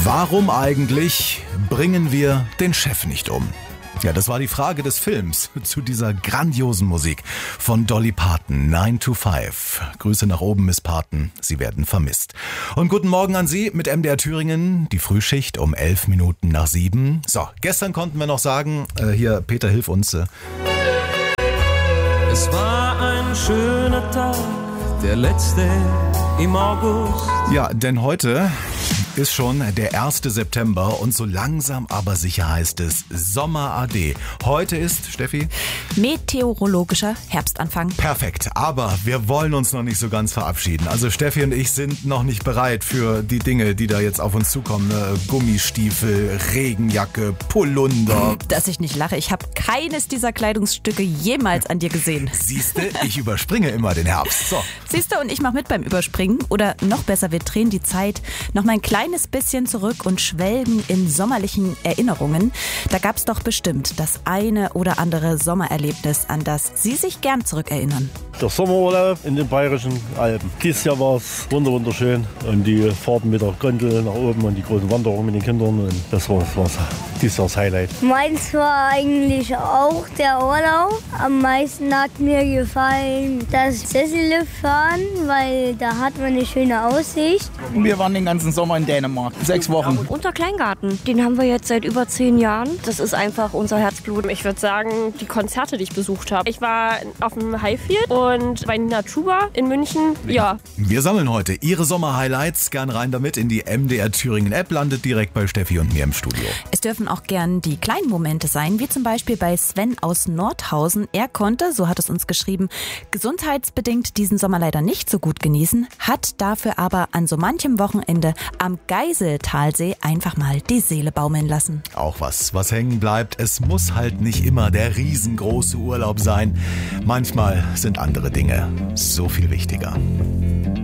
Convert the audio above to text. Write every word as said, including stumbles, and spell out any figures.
Warum eigentlich bringen wir den Chef nicht um? Ja, das war die Frage des Films zu dieser grandiosen Musik von Dolly Parton, nine to five. Grüße nach oben, Miss Parton, Sie werden vermisst. Und guten Morgen an Sie mit M D R Thüringen, die Frühschicht um elf Minuten nach sieben. So, gestern konnten wir noch sagen, äh, hier, Peter, hilf uns. Äh. Es war ein schöner Tag, der letzte im August. Ja, denn heute ist schon der erste September und so langsam aber sicher heißt es Sommer ade. Heute ist, Steffi? Meteorologischer Herbstanfang. Perfekt, aber wir wollen uns noch nicht so ganz verabschieden. Also Steffi und ich sind noch nicht bereit für die Dinge, die da jetzt auf uns zukommen. Gummistiefel, Regenjacke, Polunder. Dass ich nicht lache, ich habe keines dieser Kleidungsstücke jemals an dir gesehen. Siehste, ich überspringe immer den Herbst. So. Siehste, und ich mache mit beim Überspringen. Oder noch besser, wir drehen die Zeit noch mal ein kleines bisschen zurück und schwelgen in sommerlichen Erinnerungen. Da gab es doch bestimmt das eine oder andere Sommererlebnis, an das Sie sich gern zurückerinnern. Der Sommerurlaub in den Bayerischen Alpen. Dieses Jahr war es wunderschön und die Fahrten mit der Gondel nach oben und die großen Wanderungen mit den Kindern. Und das war, war dieses Jahr das Highlight. Meins war eigentlich auch der Urlaub. Am meisten hat mir gefallen das Sesselliftfahren, weil da hat man eine schöne Aussicht. Wir waren den ganzen Sommer in Dänemark, sechs Wochen. Unter Kleingarten, den haben wir jetzt seit über zehn Jahren. Das ist einfach unser Herzblut. Ich würde sagen, die Konzerte, die ich besucht habe. Ich war auf dem Highfield und bei Nina Chuba in München. Ja. Wir sammeln heute Ihre Sommer-Highlights. Gern rein damit in die M D R Thüringen App. Landet direkt bei Steffi und mir im Studio. Es dürfen auch gern die kleinen Momente sein, wie zum Beispiel bei Sven aus Nordhausen. Er konnte, so hat es uns geschrieben, gesundheitsbedingt diesen Sommer leider nicht so gut genießen, hat dafür aber an so manchem Wochenende am Geiseltalsee einfach mal die Seele baumeln lassen. Auch was, was hängen bleibt. Es muss halt nicht immer der riesengroße Urlaub sein. Manchmal sind andere Dinge so viel wichtiger.